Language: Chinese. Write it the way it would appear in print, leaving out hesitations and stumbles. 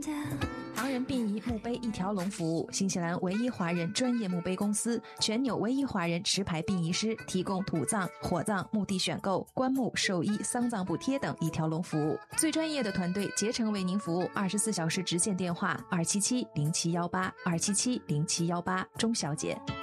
唐人殡仪墓碑一条龙服务，新西兰唯一华人专业墓碑公司，全纽唯一华人持牌殡仪师，提供土葬、火葬、墓地选购、棺木、寿衣、丧葬补贴等一条龙服务。最专业的团队竭诚为您服务，24小时直线电话2770718，2770718，钟小姐。